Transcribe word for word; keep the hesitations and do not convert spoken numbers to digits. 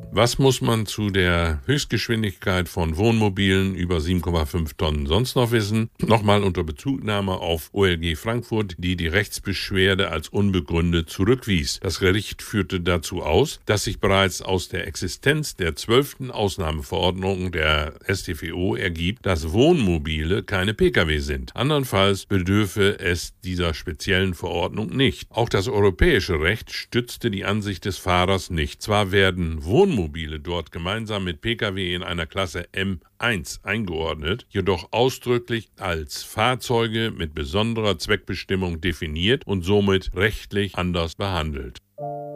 Was muss man zu der Höchstgeschwindigkeit von Wohnmobilen über sieben Komma fünf Tonnen sonst noch wissen? Nochmal unter Bezugnahme auf O L G Frankfurt, die die Rechtsbeschwerde als unbegründet zurückwies. Das Gericht führte dazu aus, dass sich bereits aus der Existenz der zwölften Ausnahmeverordnung der S t V O ergibt, dass Wohnmobile keine Pkw sind. Andernfalls bedürfe es dieser speziellen Verordnung nicht. Auch das europäische Recht stützte die Ansicht des Fahrers nicht. Zwar werden Wohnmobile Wohnmobile dort gemeinsam mit Pkw in einer Klasse M eins eingeordnet, jedoch ausdrücklich als Fahrzeuge mit besonderer Zweckbestimmung definiert und somit rechtlich anders behandelt.